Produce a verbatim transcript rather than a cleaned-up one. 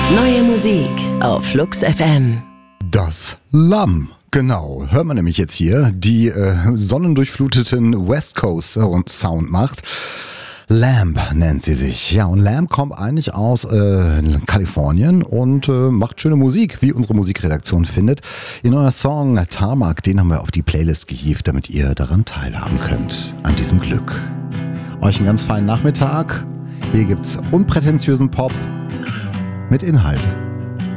Neue Musik auf Flux F M. Das Lamm. Genau, hört man nämlich jetzt hier, die äh, sonnendurchfluteten West Coast Sound macht. Lamb nennt sie sich. Ja, und Lamb kommt eigentlich aus äh, Kalifornien und äh, macht schöne Musik, wie unsere Musikredaktion findet. Ihr neuer Song Tarmac, den haben wir auf die Playlist gehievt, damit ihr daran teilhaben könnt, an diesem Glück. Euch einen ganz feinen Nachmittag. Hier gibt's unprätentiösen Pop mit Inhalt.